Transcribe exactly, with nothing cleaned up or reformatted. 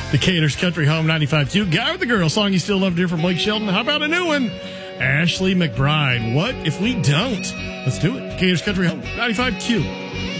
Decatur's Country Home ninety-five point two. Guy with the Girl, song you still love to hear from Blake Shelton. How about a new one? Ashley McBryde. What if we don't? Let's do it. Decatur's Country Home ninety-five point two.